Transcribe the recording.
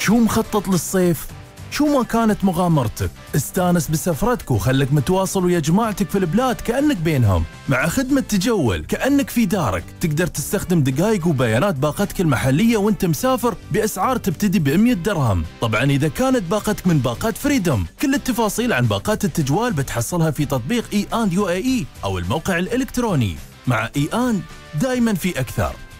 شو مخطط للصيف؟ شو ما كانت مغامرتك، استانس بسفرتك وخلك متواصل ويا جماعتك في البلاد كأنك بينهم. مع خدمة تجول كأنك في دارك، تقدر تستخدم دقائق وبيانات باقتك المحلية وانت مسافر بأسعار تبتدي ب100 درهم. طبعا إذا كانت باقتك من باقات فريدوم. كل التفاصيل عن باقات التجوال بتحصلها في تطبيق اي اند UAE أو الموقع الإلكتروني. مع اي اند دايما في أكثر.